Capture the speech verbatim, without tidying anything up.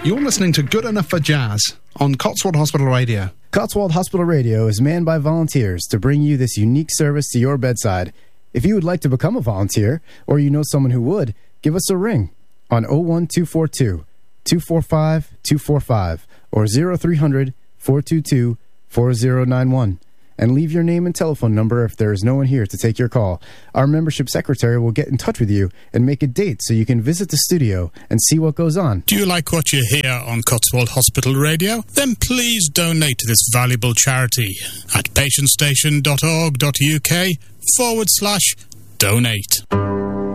You're listening to Good Enough for Jazz on Cotswold Hospital Radio. Cotswold Hospital Radio is manned by volunteers to bring you this unique service to your bedside. If you would like to become a volunteer, or you know someone who would, give us a ring on oh one two four two, two four five, two four five or oh three hundred, four two two, four oh nine one. And leave your name and telephone number if there is no one here to take your call. Our membership secretary will get in touch with you and make a date so you can visit the studio and see what goes on. Do you like what you hear on Cotswold Hospital Radio? Then please donate to this valuable charity at patientstation.org.uk forward slash donate.